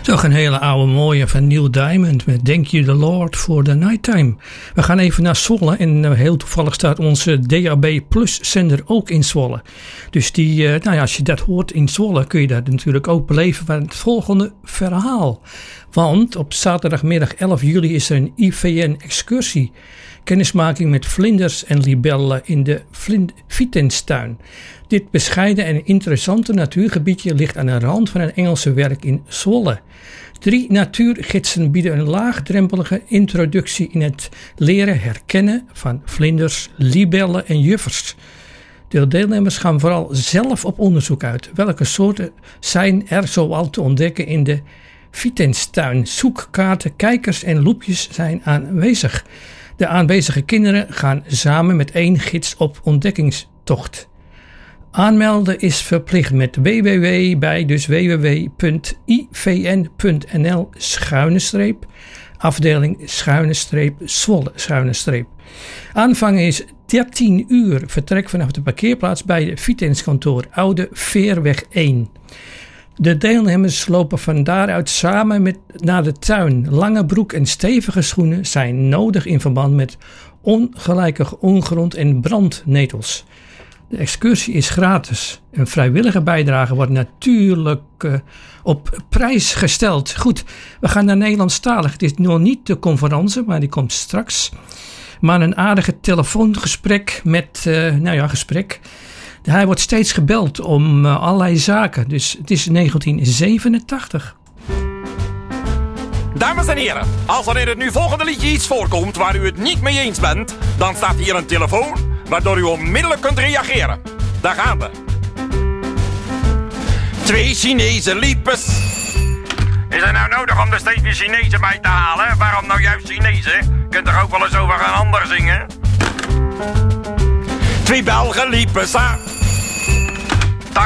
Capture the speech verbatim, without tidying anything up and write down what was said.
Toch een hele oude mooie van Neil Diamond met Thank You the Lord for the Nighttime. We gaan even naar Zwolle en heel toevallig staat onze D A B Plus zender ook in Zwolle. Dus die, nou ja, als je dat hoort in Zwolle kun je dat natuurlijk ook beleven van het volgende verhaal. Want op zaterdagmiddag elf juli is er een I V N-excursie. Kennismaking met vlinders en libellen in de Vlind- Vietenstuin. Dit bescheiden en interessante natuurgebiedje ligt aan de rand van een Engelse werk in Zwolle. Drie natuurgidsen bieden een laagdrempelige introductie in het leren herkennen van vlinders, libellen en juffers. De deelnemers gaan vooral zelf op onderzoek uit. Welke soorten zijn er zoal te ontdekken in de Vietenstuin? Zoekkaarten, kijkers en loepjes zijn aanwezig. De aanwezige kinderen gaan samen met één gids op ontdekkingstocht. Aanmelden is verplicht met www bij dus www punt i v n punt n l schuine streep afdeling schuine streep Zwolle schuine streep. Aanvang is dertien uur. Vertrek vanaf de parkeerplaats bij de Vietenskantoor Oude Veerweg één. De deelnemers lopen van daaruit samen met, naar de tuin. Lange broek en stevige schoenen zijn nodig in verband met ongelijke ongrond en brandnetels. De excursie is gratis. Een vrijwillige bijdrage wordt natuurlijk uh, op prijs gesteld. Goed, we gaan naar Nederlandstalig. Het is nog niet de conferentie, maar die komt straks. Maar een aardige telefoongesprek met, uh, nou ja, gesprek. Hij wordt steeds gebeld om uh, allerlei zaken. Dus het is negentien zevenentachtig. Dames en heren, als er in het nu volgende liedje iets voorkomt waar u het niet mee eens bent, dan staat hier een telefoon waardoor u onmiddellijk kunt reageren. Daar gaan we. Twee Chinezen liepen. Is het nou nodig om er steeds weer Chinezen bij te halen? Waarom nou juist Chinezen? Kunt er ook wel eens over een ander zingen? Twee Belgen liepen samen.